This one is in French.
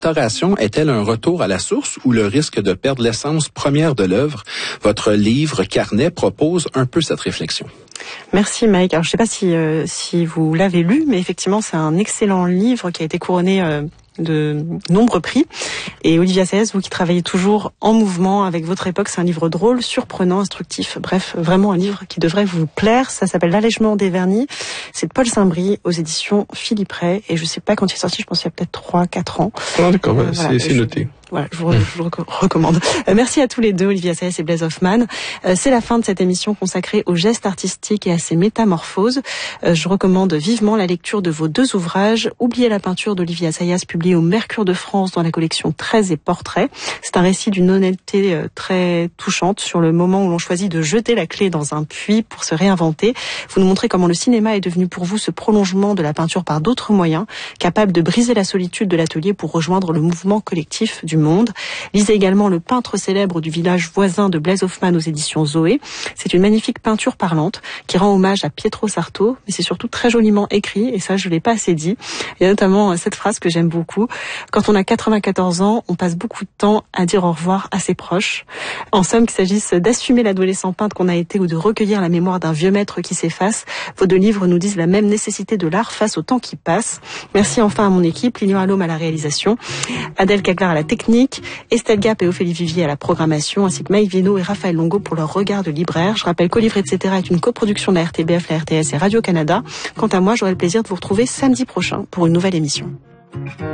Restauration est-elle un retour à la source ou le risque de perdre l'essence première de l'œuvre? Votre livre Carnet propose un peu cette réflexion. Merci Mike. Alors je ne sais pas si vous l'avez lu, mais effectivement c'est un excellent livre qui a été couronné de nombreux prix. Et Olivia Saez, vous qui travaillez toujours en mouvement avec votre époque, c'est un livre drôle, surprenant, instructif. Bref, vraiment un livre qui devrait vous plaire. Ça s'appelle L'allègement des vernis. C'est de Paul Saint-Brie aux éditions Philippe Ray. Et je sais pas quand il est sorti, je pense qu'il y a peut-être 3-4 ans. Ah d'accord, voilà, c'est noté. Voilà, je vous recommande. Merci à tous les deux, Olivia Saez et Blaise Hoffmann. C'est la fin de cette émission consacrée aux gestes artistiques et à ses métamorphoses. Je recommande vivement la lecture de vos deux ouvrages. Oubliez la peinture d'Olivia Saez, publié au Mercure de France dans la collection 13 et Portraits. C'est un récit d'une honnêteté très touchante sur le moment où l'on choisit de jeter la clé dans un puits pour se réinventer. Vous nous montrez comment le cinéma est devenu pour vous ce prolongement de la peinture par d'autres moyens, capable de briser la solitude de l'atelier pour rejoindre le mouvement collectif du monde. Lisez également Le peintre célèbre du village voisin de Blaise Hoffmann aux éditions Zoé. C'est une magnifique peinture parlante qui rend hommage à Pietro Sarto, mais c'est surtout très joliment écrit, et ça je l'ai pas assez dit. Il y a notamment cette phrase que j'aime beaucoup. Quand on a 94 ans, on passe beaucoup de temps à dire au revoir à ses proches. En somme, qu'il s'agisse d'assumer l'adolescent peintre qu'on a été ou de recueillir la mémoire d'un vieux maître qui s'efface, vos deux livres nous disent la même nécessité de l'art face au temps qui passe. Merci enfin à mon équipe, Lilian Allôme à la réalisation, Adèle Caglar à la technique, Estelle Gap et Ophélie Vivier à la programmation, ainsi que Mike Vieno et Raphaël Longo pour leur regard de libraire. Je rappelle qu'Au Livre, etc. est une coproduction de la RTBF, la RTS et Radio-Canada. Quant à moi, j'aurai le plaisir de vous retrouver samedi prochain pour une nouvelle émission.